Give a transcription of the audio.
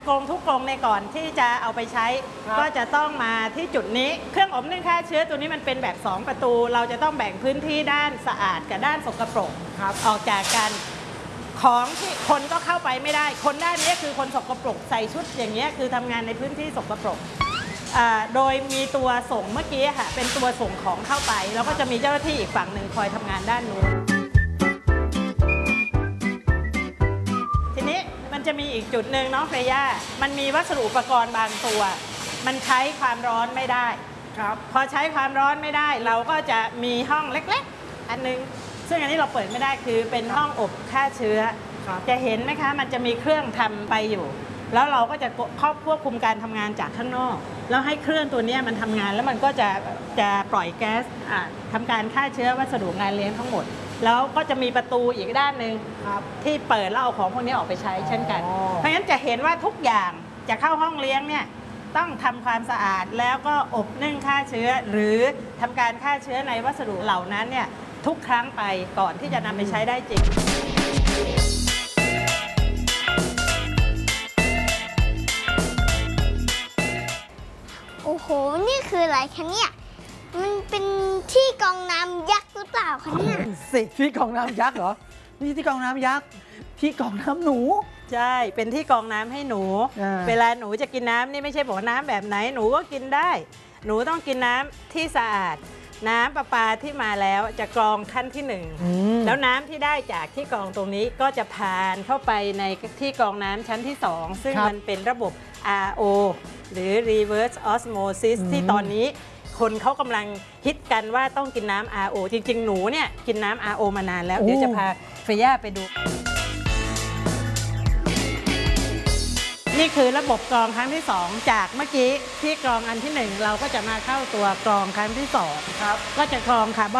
กรงทุกกรงในก่อนที่จะเอาไปใช้ก็จะต้องมาที่จุดนี้เครื่องอบนึ่งฆ่าเชื้อตัวนี้มันเป็นแบบ2ประตูเราจะต้องแบ่งพื้นที่ด้านสะอาดกับด้านสกปรกออกจากกันของที่คนก็เข้าไปไม่ได้คนด้านนี้คือคนสกปรกใส่ชุดอย่างเงี้ยคือทำงานในพื้นที่สกปรกโดยมีตัวส่งเมื่อกี้ค่ะเป็นตัวส่งของเข้าไปแล้วก็จะมีเจ้าหน้าที่อีกฝั่งหนึ่งคอยทำงานด้านนู้นทีนี้มันจะมีอีกจุดหนึ่งน้องเฟย่ามันมีวัสดุอุปกรณ์บางตัวมันใช้ความร้อนไม่ได้ครับพอใช้ความร้อนไม่ได้เราก็จะมีห้องเล็กๆอันนึงซึ่งอันนี้เราเปิดไม่ได้คือเป็นห้องอบฆ่าเชื้อจะเห็นไหมคะมันจะมีเครื่องทำไปอยู่แล้วเราก็จะควบคุมการทำงานจากข้างนอกแล้วให้เครื่องตัวนี้มันทำงานแล้วมันก็จะปล่อยแก๊สทำการฆ่าเชื้อวัสดุงานเลี้ยงทั้งหมดแล้วก็จะมีประตูอีกด้านหนึ่งที่เปิดแล้วเอาของพวกนี้ออกไปใช้เช่นกันเพราะฉะนั้นจะเห็นว่าทุกอย่างจะเข้าห้องเลี้ยงเนี่ยต้องทำความสะอาดแล้วก็อบนึ่งฆ่าเชื้อหรือทำการฆ่าเชื้อในวัสดุเหล่านั้นเนี่ยทุกครั้งไปก่อนที่จะนำไปใช้ได้จริงโอ้โหนี่คืออะไรคะเนี่ยมันเป็นที่กรองน้ำยักษ์หรือเปล่าคะเนี่ยสิที่กรองน้ำยักษ์เหรอนี่ที่กรองน้ำยักษ์ที่กรองน้ำหนูใช่เป็นที่กรองน้ำให้หนูเวลาหนูจะกินน้ำนี่ไม่ใช่บอกน้ำแบบไหนหนูก็กินได้หนูต้องกินน้ำที่สะอาดน้ำประปาที่มาแล้วจะกรองขั้นที่1แล้วน้ำที่ได้จากที่กรองตรงนี้ก็จะผ่านเข้าไปในที่กรองน้ำชั้นที่2ซึ่งมันเป็นระบบ RO หรือ reverse osmosis ที่ตอนนี้คนเขากำลังฮิตกันว่าต้องกินน้ำ RO จริงๆหนูเนี่ยกินน้ำ RO มานานแล้วเดี๋ยวจะพาเฟย่าไปดูนี่คือระบบกรองครั้งที่2จากเมื่อกี้ที่กรองอันที่1เราก็จะมาเข้าตัวกรองครั้งที่2ครับก็จะกรองคาร์บอน